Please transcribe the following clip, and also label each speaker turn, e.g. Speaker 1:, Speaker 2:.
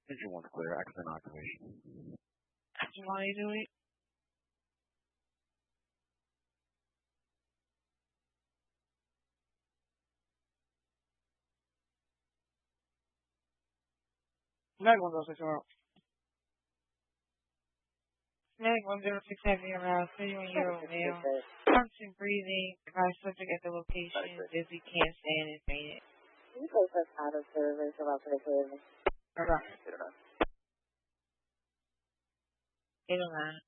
Speaker 1: Engine one's clear. Accident activation.
Speaker 2: You want me to do it? Meg 106 around. Meg 106 heavy around. City when you're male. Constant breathing. Device subject at the location. Dizzy, can't stand and fainted.
Speaker 3: Can you place us out of service about the delivery?
Speaker 2: Okay. 809.